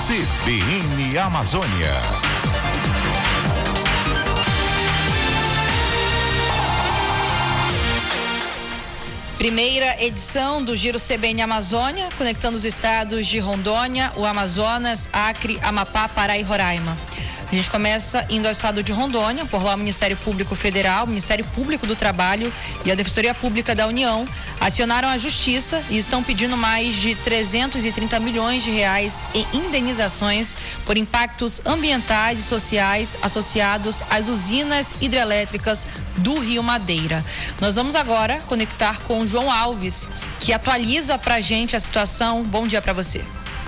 CBN Amazônia. Primeira edição do Giro CBN Amazônia, conectando os estados de Rondônia, o Amazonas, Acre, Amapá, Pará e Roraima. A gente começa indo ao estado de Rondônia. Por lá o Ministério Público Federal, o Ministério Público do Trabalho e a Defensoria Pública da União acionaram a Justiça e estão pedindo mais de 330 milhões de reais em indenizações por impactos ambientais e sociais associados às usinas hidrelétricas do Rio Madeira. Nós vamos agora conectar com o João Alves, que atualiza pra gente a situação. Bom dia para você.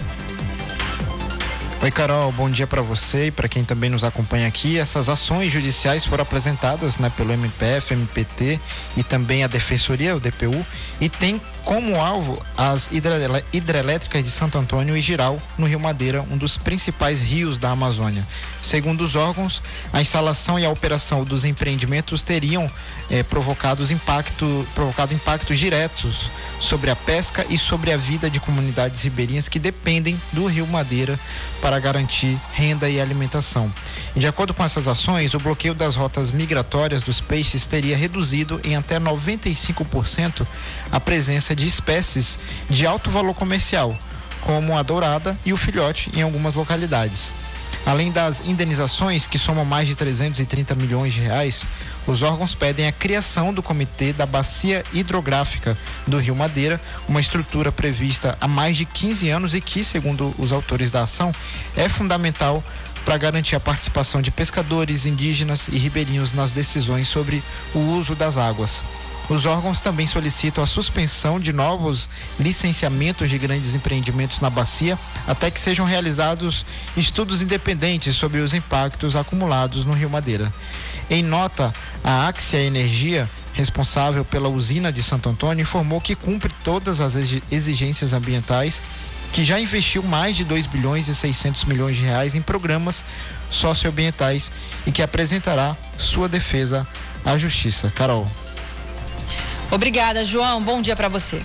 Oi, Carol, bom dia para você e para quem também nos acompanha aqui. Essas ações judiciais foram apresentadas, pelo MPF, MPT e também a Defensoria, o DPU, e tem como alvo as hidrelétricas de Santo Antônio e Jirau, no Rio Madeira, um dos principais rios da Amazônia. Segundo os órgãos, a instalação e a operação dos empreendimentos teriam provocado impactos diretos sobre a pesca e sobre a vida de comunidades ribeirinhas que dependem do Rio Madeira para garantir renda e alimentação. De acordo com essas ações, o bloqueio das rotas migratórias dos peixes teria reduzido em até 95% a presença de espécies de alto valor comercial, como a dourada e o filhote em algumas localidades. Além das indenizações, que somam mais de 330 milhões de reais, os órgãos pedem a criação do Comitê da Bacia Hidrográfica do Rio Madeira, uma estrutura prevista há mais de 15 anos e que, segundo os autores da ação, é fundamental para garantir a participação de pescadores, indígenas e ribeirinhos nas decisões sobre o uso das águas. Os órgãos também solicitam a suspensão de novos licenciamentos de grandes empreendimentos na bacia, até que sejam realizados estudos independentes sobre os impactos acumulados no Rio Madeira. Em nota, a Axia Energia, responsável pela usina de Santo Antônio, informou que cumpre todas as exigências ambientais, que já investiu mais de 2 bilhões e 600 milhões de reais em programas socioambientais e que apresentará sua defesa à Justiça. Carol. Obrigada, João. Bom dia para você.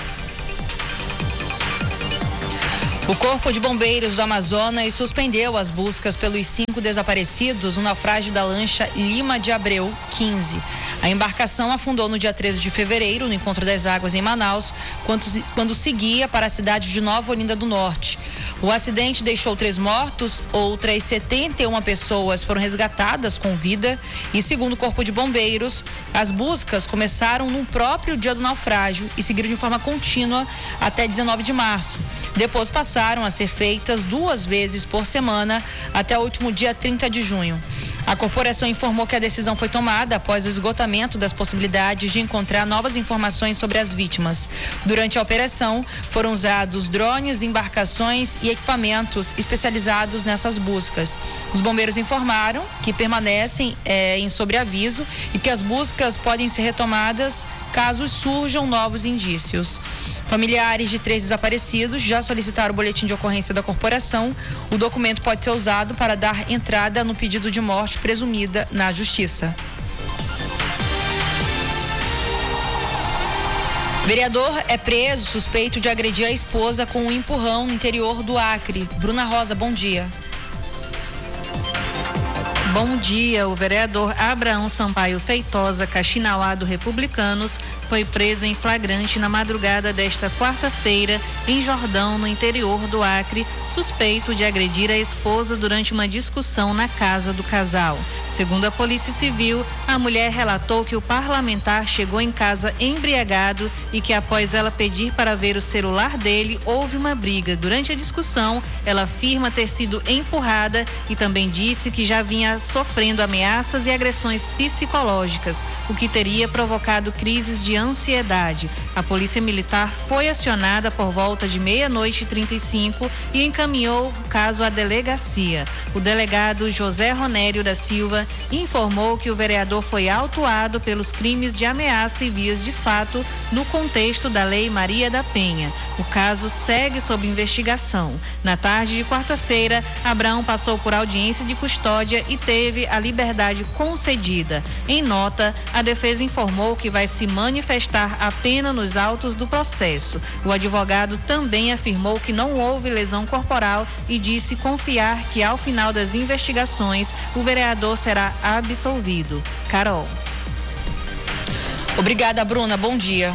O Corpo de Bombeiros do Amazonas suspendeu as buscas pelos 5 desaparecidos no naufrágio da lancha Lima de Abreu 15. A embarcação afundou no dia 13 de fevereiro, no Encontro das Águas em Manaus, quando seguia para a cidade de Nova Olinda do Norte. O acidente deixou 3 mortos, outras 71 pessoas foram resgatadas com vida e, segundo o Corpo de Bombeiros, as buscas começaram no próprio dia do naufrágio e seguiram de forma contínua até 19 de março. Depois passaram a ser feitas 2 vezes por semana até o último dia 30 de junho. A corporação informou que a decisão foi tomada após o esgotamento das possibilidades de encontrar novas informações sobre as vítimas. Durante a operação, foram usados drones, embarcações e equipamentos especializados nessas buscas. Os bombeiros informaram que permanecem em sobreaviso e que as buscas podem ser retomadas caso surjam novos indícios. Familiares de 3 desaparecidos já solicitaram o boletim de ocorrência da corporação. O documento pode ser usado para dar entrada no pedido de morte presumida na Justiça. Vereador é preso suspeito de agredir a esposa com um empurrão no interior do Acre. Bruna Rosa, bom dia. Bom dia. O vereador Abraão Sampaio Feitosa, Caxinauá do Republicanos, foi preso em flagrante na madrugada desta quarta-feira em Jordão, no interior do Acre, suspeito de agredir a esposa durante uma discussão na casa do casal. Segundo a Polícia Civil, a mulher relatou que o parlamentar chegou em casa embriagado e que, após ela pedir para ver o celular dele, houve uma briga. Durante a discussão, ela afirma ter sido empurrada e também disse que já vinha sofrendo ameaças e agressões psicológicas, o que teria provocado crises de ansiedade. A Polícia Militar foi acionada por volta de 00:35 e encaminhou o caso à delegacia. O delegado José Ronério da Silva informou que o vereador foi autuado pelos crimes de ameaça e vias de fato no contexto da Lei Maria da Penha. O caso segue sob investigação. Na tarde de quarta-feira, Abraão passou por audiência de custódia e manteve a liberdade concedida. Em nota, a defesa informou que vai se manifestar apenas nos autos do processo. O advogado também afirmou que não houve lesão corporal e disse confiar que, ao final das investigações, o vereador será absolvido. Carol. Obrigada, Bruna. Bom dia.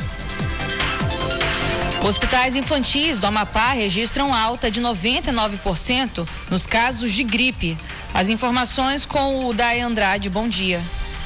Hospitais infantis do Amapá registram alta de 99% nos casos de gripe. As informações com o Day Andrade. Bom dia.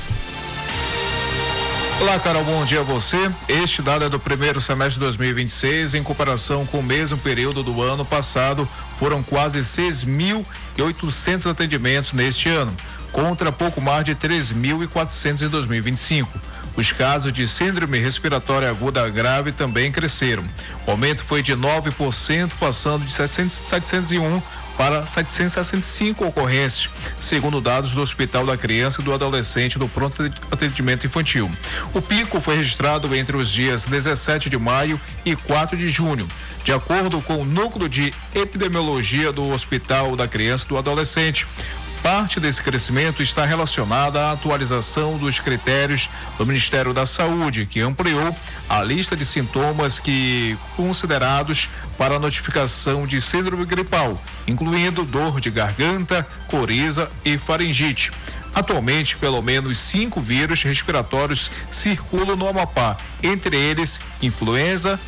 Olá, Carol, bom dia a você. Este dado é do primeiro semestre de 2026. Em comparação com o mesmo período do ano passado, foram quase 6.800 atendimentos neste ano, contra pouco mais de 3.400 em 2025. Os casos de síndrome respiratória aguda grave também cresceram. O aumento foi de 9%, passando de 701 para 765 ocorrências, segundo dados do Hospital da Criança e do Adolescente do Pronto Atendimento Infantil. O pico foi registrado entre os dias 17 de maio e 4 de junho. De acordo com o Núcleo de Epidemiologia do Hospital da Criança e do Adolescente, parte desse crescimento está relacionada à atualização dos critérios do Ministério da Saúde, que ampliou a lista de sintomas considerados para a notificação de síndrome gripal, incluindo dor de garganta, coriza e faringite. Atualmente, pelo menos 5 vírus respiratórios circulam no Amapá, entre eles influenza,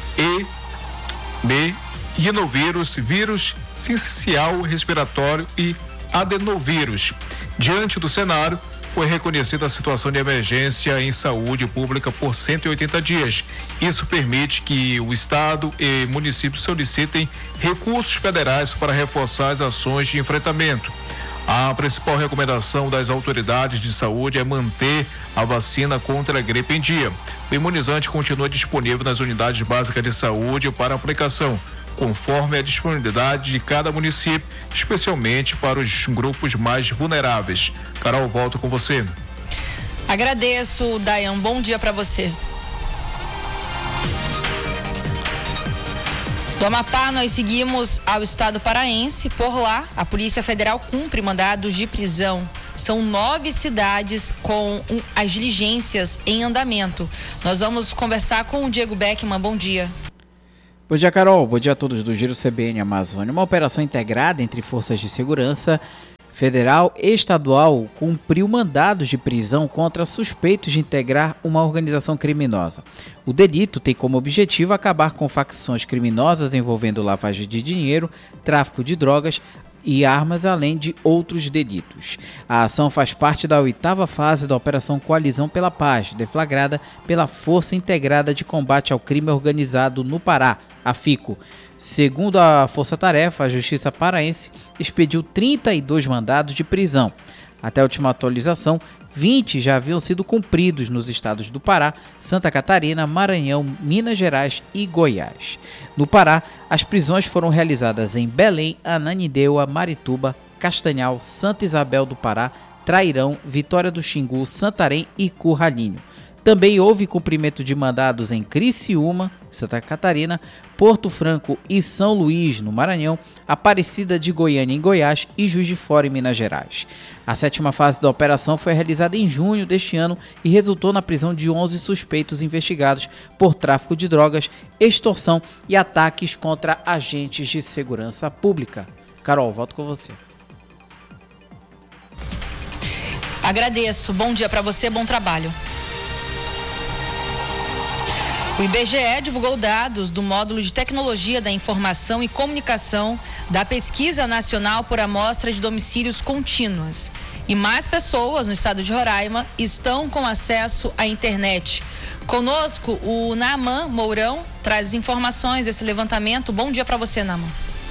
B, rinovírus, vírus sincicial respiratório e adenovírus. Diante do cenário, foi reconhecida a situação de emergência em saúde pública por 180 dias. Isso permite que o Estado e municípios solicitem recursos federais para reforçar as ações de enfrentamento. A principal recomendação das autoridades de saúde é manter a vacina contra a gripe em dia. O imunizante continua disponível nas unidades básicas de saúde para aplicação, conforme a disponibilidade de cada município, especialmente para os grupos mais vulneráveis. Carol, volto com você. Agradeço, Dayan. Bom dia para você. Do Amapá, nós seguimos ao estado paraense. Por lá, a Polícia Federal cumpre mandados de prisão. São 9 cidades com as diligências em andamento. Nós vamos conversar com o Diego Beckman. Bom dia. Bom dia, Carol. Bom dia a todos do Giro CBN Amazônia. Uma operação integrada entre forças de segurança federal e estadual cumpriu mandados de prisão contra suspeitos de integrar uma organização criminosa. O delito tem como objetivo acabar com facções criminosas envolvendo lavagem de dinheiro, tráfico de drogas e armas, além de outros delitos. A ação faz parte da 8ª fase da Operação Coalizão pela Paz, deflagrada pela Força Integrada de Combate ao Crime Organizado no Pará, a FICO. Segundo a Força Tarefa, a Justiça Paraense expediu 32 mandados de prisão. Até a última atualização, 20 já haviam sido cumpridos nos estados do Pará, Santa Catarina, Maranhão, Minas Gerais e Goiás. No Pará, as prisões foram realizadas em Belém, Ananindeua, Marituba, Castanhal, Santa Isabel do Pará, Trairão, Vitória do Xingu, Santarém e Curralinho. Também houve cumprimento de mandados em Criciúma, Santa Catarina, Porto Franco e São Luís, no Maranhão, Aparecida de Goiânia, em Goiás e Juiz de Fora, em Minas Gerais. A 7ª fase da operação foi realizada em junho deste ano e resultou na prisão de 11 suspeitos investigados por tráfico de drogas, extorsão e ataques contra agentes de segurança pública. Carol, volto com você. Agradeço. Bom dia para você, bom trabalho. O IBGE divulgou dados do módulo de Tecnologia da Informação e Comunicação da Pesquisa Nacional por Amostra de Domicílios Contínuas. E mais pessoas no estado de Roraima estão com acesso à internet. Conosco, o Naaman Mourão traz informações desse levantamento. Bom dia para você, Naaman.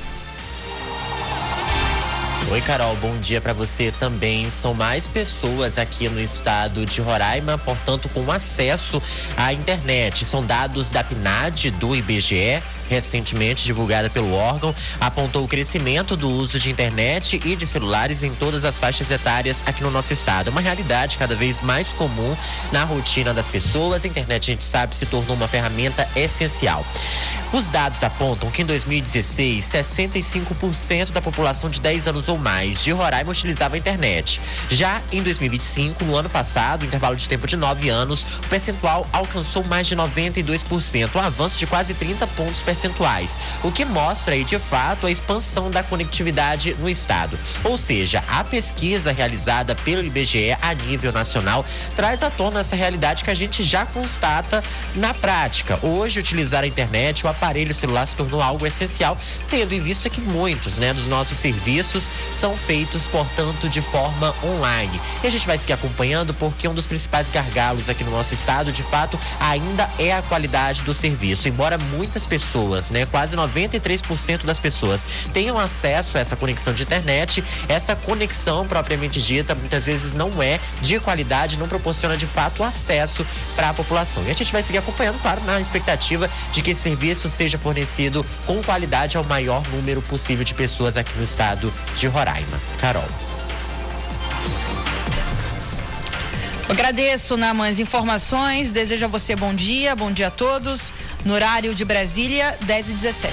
Oi, Carol, bom dia para você também. São mais pessoas aqui no estado de Roraima, portanto, com acesso à internet. São dados da PNAD do IBGE, recentemente divulgada pelo órgão, apontou o crescimento do uso de internet e de celulares em todas as faixas etárias aqui no nosso estado. É uma realidade cada vez mais comum na rotina das pessoas. A internet, a gente sabe, se tornou uma ferramenta essencial. Os dados apontam que em 2016, 65% da população de 10 anos ou mais de Roraima utilizava a internet. Já em 2025, no ano passado, intervalo de tempo de 9 anos, o percentual alcançou mais de 92%, um avanço de quase 30 pontos percentuais, o que mostra aí, de fato, a expansão da conectividade no estado. Ou seja, a pesquisa realizada pelo IBGE a nível nacional traz à tona essa realidade que a gente já constata na prática. Hoje, utilizar a internet, o aparelho celular se tornou algo essencial, tendo em vista que muitos, dos nossos serviços são feitos, portanto, de forma online. E a gente vai seguir acompanhando porque um dos principais gargalos aqui no nosso estado, de fato, ainda é a qualidade do serviço. Embora muitas pessoas, quase 93% das pessoas tenham acesso a essa conexão de internet, essa conexão propriamente dita muitas vezes não é de qualidade, não proporciona de fato acesso para a população. E a gente vai seguir acompanhando, claro, na expectativa de que esse serviço seja fornecido com qualidade ao maior número possível de pessoas aqui no estado de Roraima. Carol. Eu agradeço, Naman, as informações. Desejo a você bom dia a todos. No horário de Brasília, 10h17.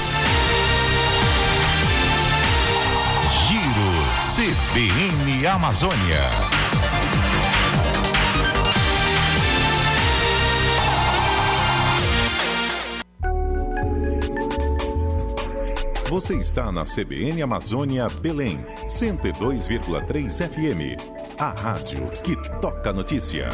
Giro CBN Amazônia. Você está na CBN Amazônia Belém, 102,3 FM. A rádio que toca notícia.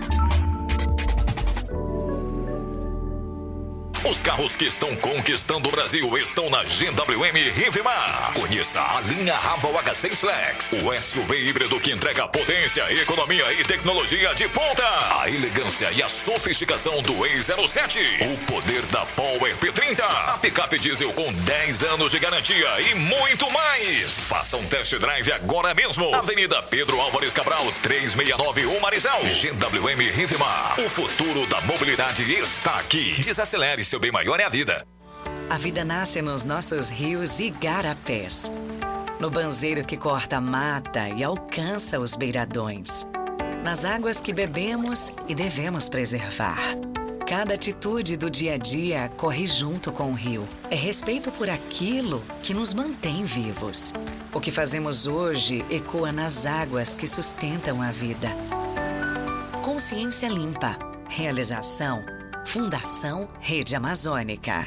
Os carros que estão conquistando o Brasil estão na GWM Rivemar. Conheça a linha Raval H6 Flex, o SUV híbrido que entrega potência, economia e tecnologia de ponta. A elegância e a sofisticação do E07. O poder da Power P30. A picape diesel com 10 anos de garantia e muito mais. Faça um test drive agora mesmo. Avenida Pedro Álvares Cabral, 369 Marizal. GWM Rivemar. O futuro da mobilidade está aqui. Desacelere, seu bem maior é a vida. A vida nasce nos nossos rios e igarapés. No banzeiro que corta a mata e alcança os beiradões. Nas águas que bebemos e devemos preservar. Cada atitude do dia a dia corre junto com o rio. É respeito por aquilo que nos mantém vivos. O que fazemos hoje ecoa nas águas que sustentam a vida. Consciência limpa. Realização Fundação Rede Amazônica.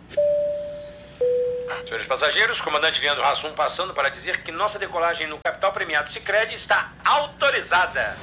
Senhores passageiros, comandante Leandro Hassum passando para dizer que nossa decolagem no Capital Premiado Sicredi está autorizada.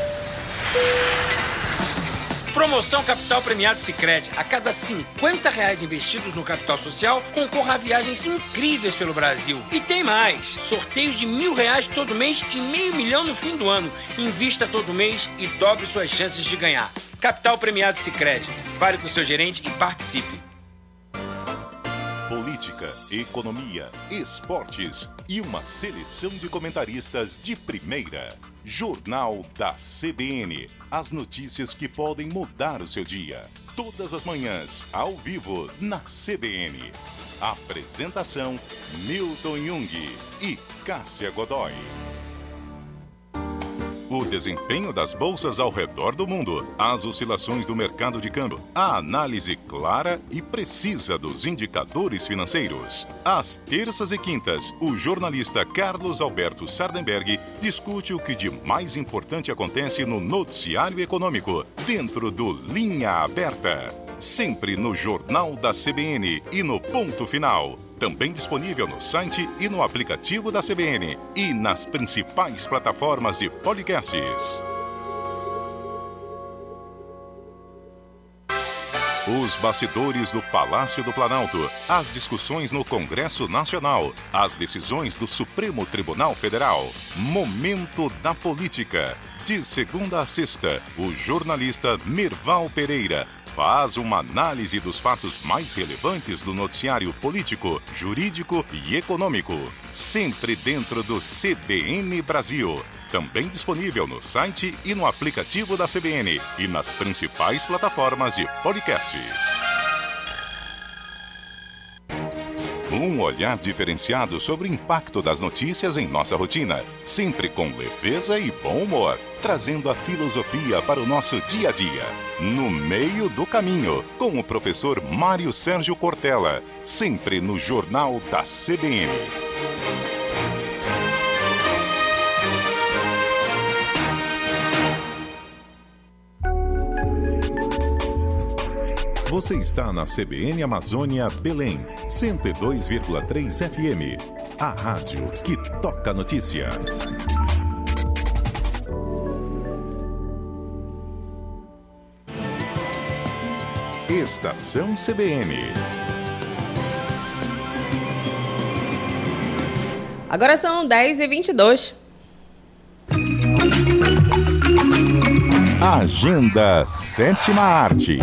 Promoção Capital Premiado Sicredi. A cada R$50 investidos no capital social, concorra a viagens incríveis pelo Brasil. E tem mais. Sorteios de R$1.000 todo mês e R$500 mil no fim do ano. Invista todo mês e dobre suas chances de ganhar. Capital Premiado Sicredi. Fale com o seu gerente e participe. Política, economia, esportes e uma seleção de comentaristas de primeira. Jornal da CBN. As notícias que podem mudar o seu dia. Todas as manhãs, ao vivo, na CBN. Apresentação: Milton Jung e Cássia Godoy. O desempenho das bolsas ao redor do mundo, as oscilações do mercado de câmbio, a análise clara e precisa dos indicadores financeiros. Às terças e quintas, o jornalista Carlos Alberto Sardenberg discute o que de mais importante acontece no noticiário econômico, dentro do Linha Aberta. Sempre no Jornal da CBN e no Ponto Final. Também disponível no site e no aplicativo da CBN e nas principais plataformas de podcasts. Os bastidores do Palácio do Planalto, as discussões no Congresso Nacional, as decisões do Supremo Tribunal Federal. Momento da Política. De segunda a sexta, o jornalista Merval Pereira faz uma análise dos fatos mais relevantes do noticiário político, jurídico e econômico. Sempre dentro do CBN Brasil. Também disponível no site e no aplicativo da CBN e nas principais plataformas de podcasts. Um olhar diferenciado sobre o impacto das notícias em nossa rotina, sempre com leveza e bom humor, trazendo a filosofia para o nosso dia a dia. No Meio do Caminho, com o professor Mário Sérgio Cortella, sempre no Jornal da CBN. Você está na CBN Amazônia Belém, 102,3 FM. A rádio que toca a notícia. Estação CBN. Agora são 10h22. Agenda Sétima Arte.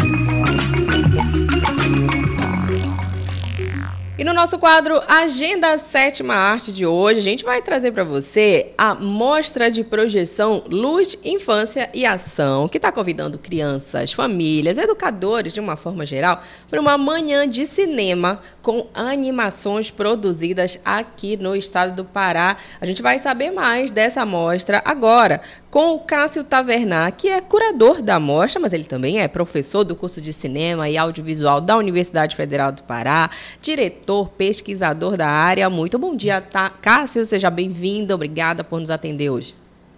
E no nosso quadro Agenda Sétima Arte de hoje, a gente vai trazer para você a mostra de projeção Luz, Infância e Ação, que está convidando crianças, famílias, educadores, de uma forma geral, para uma manhã de cinema com animações produzidas aqui no estado do Pará. A gente vai saber mais dessa mostra agora com o Cássio Tavernar, que é curador da mostra, mas ele também é professor do curso de Cinema e Audiovisual da Universidade Federal do Pará, diretor, pesquisador da área. Muito bom dia, Cássio, seja bem-vindo, obrigada por nos atender hoje.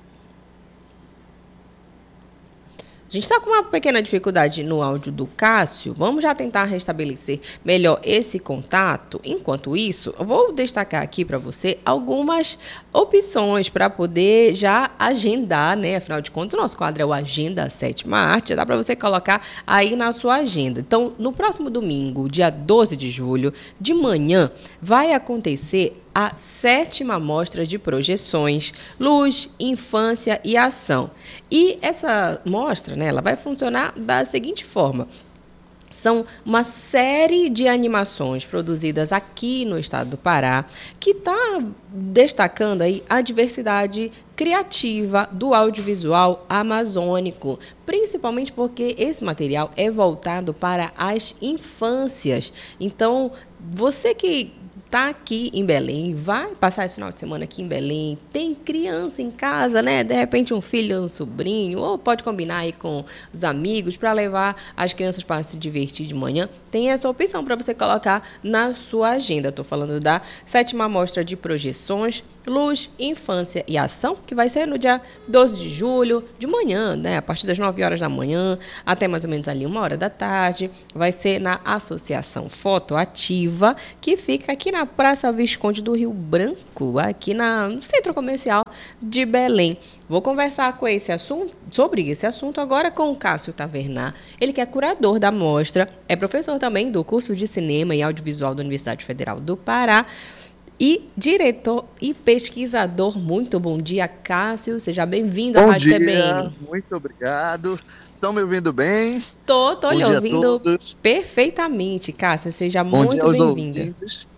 A gente está com uma pequena dificuldade no áudio do Cássio. Vamos já tentar restabelecer melhor esse contato. Enquanto isso, eu vou destacar aqui para você algumas opções para poder já agendar, né? Afinal de contas, o nosso quadro é o Agenda Sétima Arte. Já dá para você colocar aí na sua agenda. Então, no próximo domingo, dia 12 de julho, de manhã, vai acontecer a 7ª mostra de projeções Luz, Infância e Ação. E essa mostra, né, ela vai funcionar da seguinte forma. São uma série de animações produzidas aqui no estado do Pará, que está destacando aí a diversidade criativa do audiovisual amazônico, principalmente porque esse material é voltado para as infâncias. Então, você que está aqui em Belém, vai passar esse final de semana aqui em Belém, tem criança em casa, né? De repente um filho, um sobrinho, ou pode combinar aí com os amigos para levar as crianças para se divertir de manhã. Tem essa opção para você colocar na sua agenda. Estou falando da 7ª mostra de projeções Luz, Infância e Ação, que vai ser no dia 12 de julho, de manhã, né? A partir das 9 horas da manhã até mais ou menos ali 1 hora da tarde. Vai ser na Associação Fotoativa, que fica aqui na Praça Visconde do Rio Branco, aqui no Centro Comercial de Belém. Vou conversar sobre esse assunto agora com o Cássio Tavernar. Ele que é curador da mostra, é professor também do curso de Cinema e Audiovisual da Universidade Federal do Pará e diretor e pesquisador. Muito bom dia, Cássio. Seja bem-vindo à Rádio CBN. Muito obrigado. Estão me ouvindo bem? Tô lhe ouvindo perfeitamente, Cássio. Seja muito bem-vindo.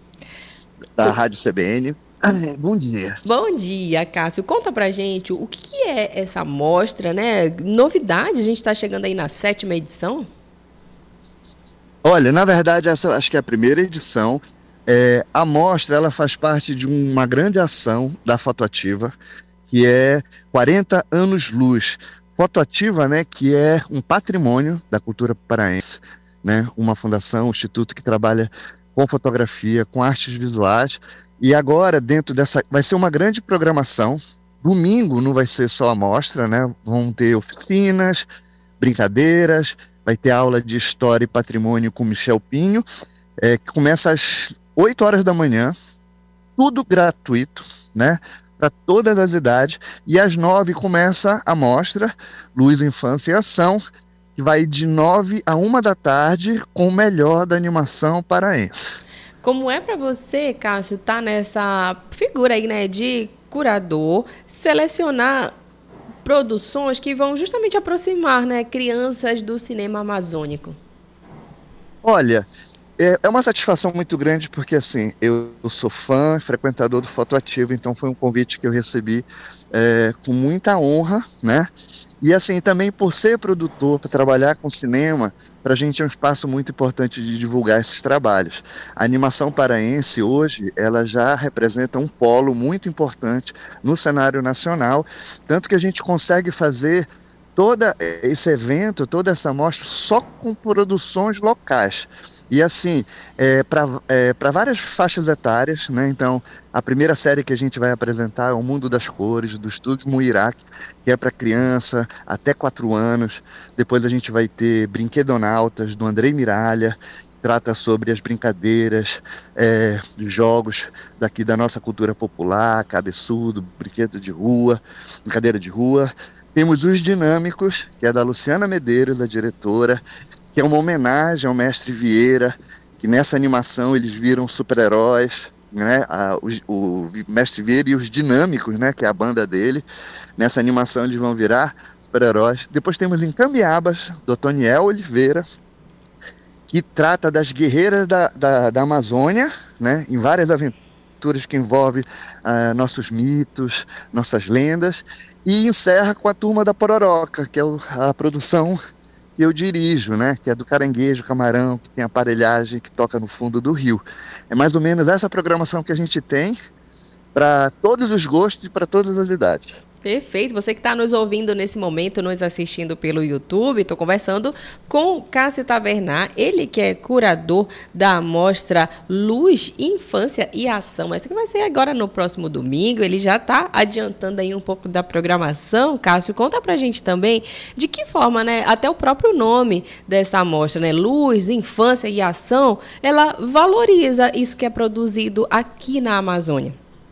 Da Rádio CBN. Bom dia. Bom dia, Cássio. Conta pra gente o que é essa mostra, né? Novidade, a gente está chegando aí na 7ª edição. Olha, na verdade, essa acho que é a primeira edição. A mostra, ela faz parte de uma grande ação da Fotoativa, que é 40 anos luz. Fotoativa, né, que é um patrimônio da cultura paraense, né? Uma fundação, um instituto que trabalha com fotografia, com artes visuais. E agora, dentro dessa, vai ser uma grande programação. Domingo não vai ser só a mostra, né? Vão ter oficinas, brincadeiras, vai ter aula de História e Patrimônio com Michel Pinho, que começa às 8 horas da manhã, tudo gratuito, né? Para todas as idades. E às 9 começa a mostra Luz, Infância e Ação, que vai de 9 a 1 da tarde com o melhor da animação paraense. Como é para você, Cássio, tá nessa figura aí, né, de curador, selecionar produções que vão justamente aproximar, né, crianças do cinema amazônico? Olha, É uma satisfação muito grande porque, assim, eu sou fã, frequentador do Fotoativo, então foi um convite que eu recebi com muita honra, né? E, assim, também por ser produtor, para trabalhar com cinema, para a gente é um espaço muito importante de divulgar esses trabalhos. A animação paraense, hoje, ela já representa um polo muito importante no cenário nacional, tanto que a gente consegue fazer todo esse evento, toda essa mostra, só com produções locais. E assim, para várias faixas etárias, né? Então, a primeira série que a gente vai apresentar é O Mundo das Cores, do Estúdio Muirac, que é para criança até 4 anos. Depois a gente vai ter Brinquedonautas, do Andrei Miralha, que trata sobre as brincadeiras, jogos daqui da nossa cultura popular, cabeçudo, brinquedo de rua, brincadeira de rua. Temos Os Dinâmicos, que é da Luciana Medeiros, a diretora, que é uma homenagem ao Mestre Vieira, que nessa animação eles viram super-heróis, né? O Mestre Vieira e os Dinâmicos, né? Que é a banda dele. Nessa animação eles vão virar super-heróis. Depois temos Encambiabas, do Otoniel Oliveira, que trata das guerreiras da Amazônia, né? Em várias aventuras que envolvem nossos mitos, nossas lendas. E encerra com a Turma da Pororoca, que é a produção que eu dirijo, né? Que é do caranguejo, camarão, que tem aparelhagem, que toca no fundo do rio. É mais ou menos essa programação que a gente tem para todos os gostos e para todas as idades. Perfeito. Você que está nos ouvindo nesse momento, nos assistindo pelo YouTube, estou conversando com Cássio Tavernar, ele que é curador da mostra Luz, Infância e Ação. Essa que vai ser agora no próximo domingo. Ele já está adiantando aí um pouco da programação. Cássio, conta pra gente também de que forma, né, até o próprio nome dessa mostra, né, Luz, Infância e Ação, ela valoriza isso que é produzido aqui na Amazônia.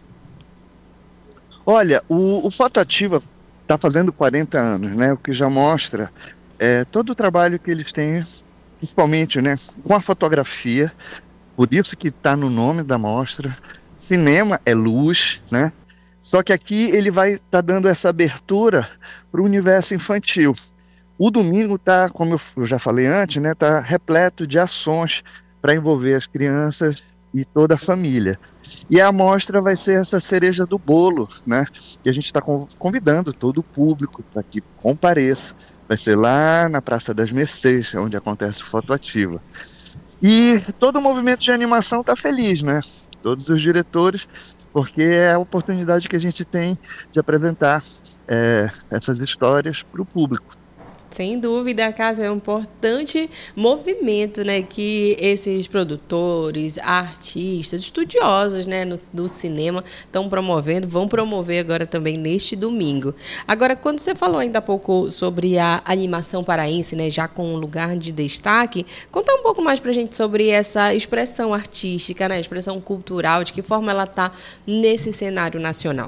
Olha, o Fotoativa está fazendo 40 anos, né? O que já mostra todo o trabalho que eles têm, principalmente, né, com a fotografia, por isso que está no nome da mostra. Cinema é luz, né? Só que aqui ele vai estar dando essa abertura para o universo infantil. O domingo está, como eu já falei antes, né, tá repleto de ações para envolver as crianças e toda a família. E a mostra vai ser essa cereja do bolo, né? Que a gente está convidando todo o público para que compareça. Vai ser lá na Praça das Mercês, onde acontece o Fotoativa. E todo o movimento de animação está feliz, né? Todos os diretores, porque é a oportunidade que a gente tem de apresentar essas histórias para o público. Sem dúvida, Cássio, é um importante movimento, né, que esses produtores, artistas, estudiosos, né, do cinema estão promovendo, vão promover agora também neste domingo. Agora, quando você falou ainda há pouco sobre a animação paraense, né, já com um lugar de destaque, conta um pouco mais pra gente sobre essa expressão artística, né, expressão cultural, de que forma ela está nesse cenário nacional.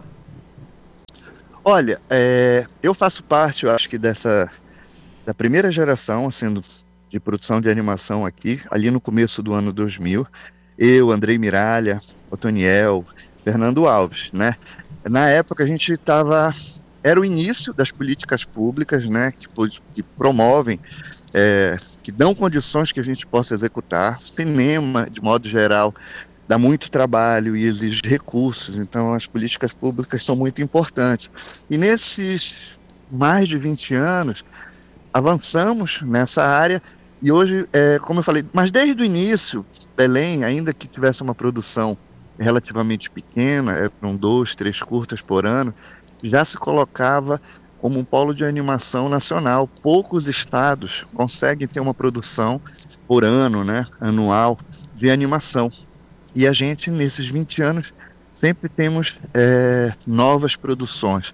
Olha, eu faço parte, eu acho que da primeira geração, assim, de produção de animação aqui, ali no começo do ano 2000, eu, Andrei Miralha, Otoniel, Fernando Alves, né? Na época a gente era o início das políticas públicas, né, que promovem, que dão condições que a gente possa executar. Cinema, de modo geral, dá muito trabalho e exige recursos, então as políticas públicas são muito importantes. E nesses mais de 20 anos, avançamos nessa área e hoje, como eu falei, mas desde o início, Belém, ainda que tivesse uma produção relativamente pequena, com 2, 3 curtas por ano, já se colocava como um polo de animação nacional. Poucos estados conseguem ter uma produção por ano, né, anual, de animação. E a gente, nesses 20 anos, sempre temos novas produções.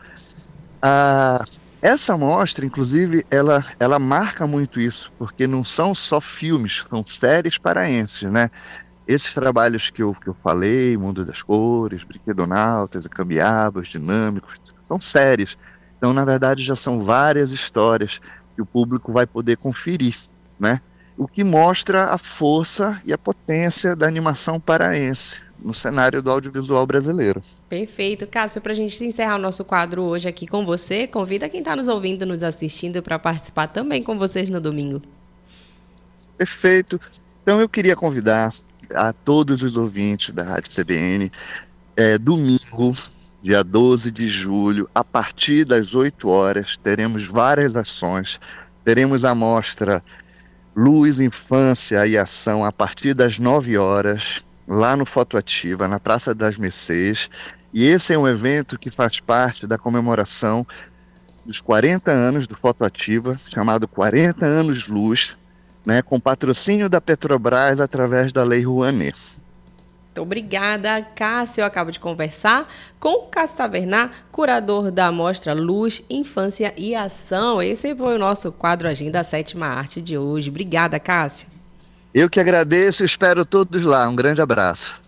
Essa mostra, inclusive, ela marca muito isso, porque não são só filmes, são séries paraenses, né? Esses trabalhos que eu falei, Mundo das Cores, Brinquedonautas, Encambiabas, Dinâmicos, são séries. Então, na verdade, já são várias histórias que o público vai poder conferir, né? O que mostra a força e a potência da animação paraense no cenário do audiovisual brasileiro. Perfeito. Cássio, para a gente encerrar o nosso quadro hoje aqui com você, convida quem está nos ouvindo, nos assistindo, para participar também com vocês no domingo. Perfeito. Então eu queria convidar a todos os ouvintes da Rádio CBN, domingo, dia 12 de julho, a partir das 8 horas, teremos várias ações, teremos a mostra Luz, Infância e Ação a partir das 9 horas, lá no Fotoativa, na Praça das Mercês, e esse é um evento que faz parte da comemoração dos 40 anos do Fotoativa, chamado 40 Anos Luz, né, com patrocínio da Petrobras através da Lei Rouanet. Muito obrigada, Cássio. Eu acabo de conversar com Cássio Tavernar, curador da mostra Luz, Infância e Ação. Esse foi o nosso quadro Agenda 7ª Arte de hoje. Obrigada, Cássio. Eu que agradeço e espero todos lá. Um grande abraço.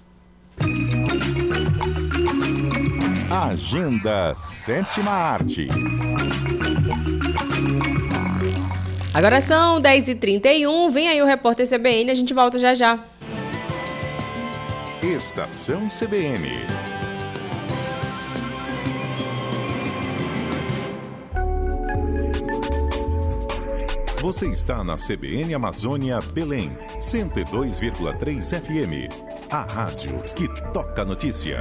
Agenda 7ª Arte. Agora são 10h31, vem aí o Repórter CBN, a gente volta já já. Estação CBN. Você está na CBN Amazônia Belém, 102,3 FM. A rádio que toca a notícia.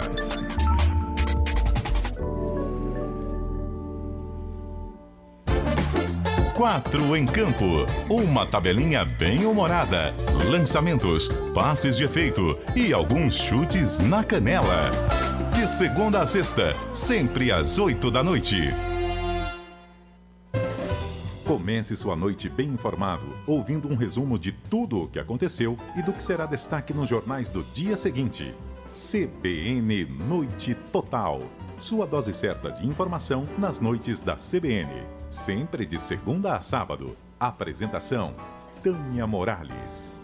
Quatro em campo, uma tabelinha bem humorada, lançamentos, passes de efeito e alguns chutes na canela. De segunda a sexta, sempre às 8 da noite. Comece sua noite bem informado, ouvindo um resumo de tudo o que aconteceu e do que será destaque nos jornais do dia seguinte. CBN Noite Total. Sua dose certa de informação nas noites da CBN. Sempre de segunda a sábado. Apresentação: Tânia Morales.